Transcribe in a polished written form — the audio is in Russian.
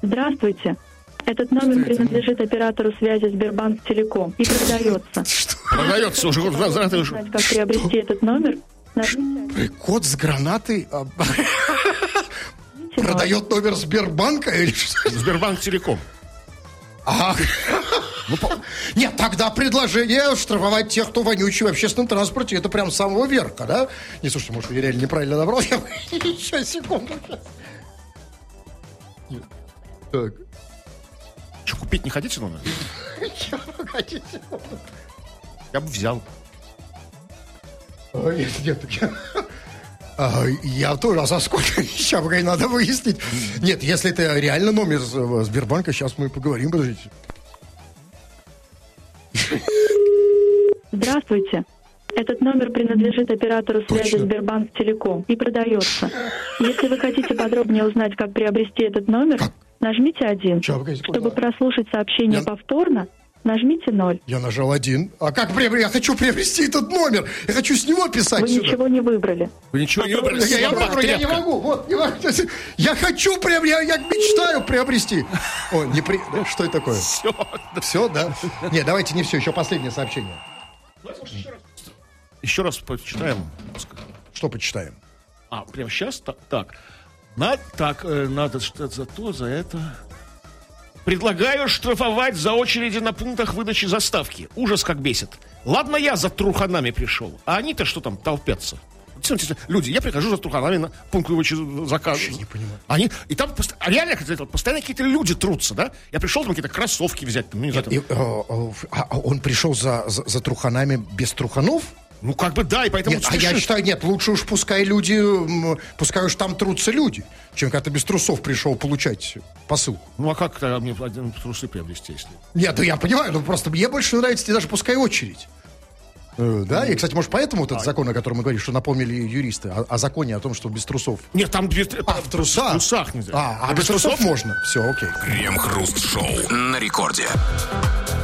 Здравствуйте. Этот номер принадлежит оператору связи Сбербанк Телеком и продается. Продается уже год назад. Узнать, как приобрести этот номер? Нажмите Кот с гранатой ноль. продает номер Сбербанка или что? Сбербанк Телеком. Ага. Нет, тогда предложение штрафовать тех, кто вонючий в общественном транспорте, это прям с самого верха, да? Не, слушайте, может, я реально неправильно набрал? Еще секунду. Так. Что, купить не хотите номер? Чего вы хотите? Я бы взял. Нет, я тоже, а за сколько? Сейчас, пока надо выяснить. Нет, если это реально номер Сбербанка, сейчас мы поговорим, подождите. Здравствуйте. Этот номер принадлежит оператору связи Точно. Сбербанк Телеком и продается. Если вы хотите подробнее узнать, как приобрести этот номер, нажмите 1. Чё, погодите, Чтобы прослушать сообщение Я- повторно, нажмите 0. Я нажал 1. А как приобрести? Я хочу приобрести этот номер. Я хочу с него писать Вы сюда. ничего не выбрали. Вы ничего не выбрали? Я выбрал, я не Тряпка. могу. Вот, не могу. Я хочу приобрести, я мечтаю приобрести. О, не при... да, что это такое? Всё. Все, да? Нет, давайте не все, еще последнее сообщение. Еще раз почитаем. Что почитаем? А, прямо сейчас? Так. Надо что-то за это. Предлагаю штрафовать за очереди на пунктах выдачи заставки. Ужас как бесит. Ладно, я за труханами пришел. А они-то что там толпятся? Смотрите, люди, я прихожу за труханами на пункт выдачи заказа. Я не понимаю. Они, и там реально постоянно какие-то люди трутся, да? Я пришел там какие-то кроссовки взять. Там, не знаю, там. А он пришел за труханами без труханов? Ну, как бы да, и поэтому Нет, а я считаю, нет, лучше уж пускай люди, пускай уж там трутся люди, чем когда ты без трусов пришел получать посылку. Ну, а как тогда мне один трусы приобрести, если... Нет, ну я понимаю, но просто мне больше нравится, даже пускай очередь. Да, и, кстати, может, поэтому вот этот закон, о котором мы говорим, что напомнили юристы, о законе, о том, что без трусов. Нет, там без... В трусах? В трусах нельзя. А без трусов можно? Все, окей. Крем-хруст-шоу на рекорде.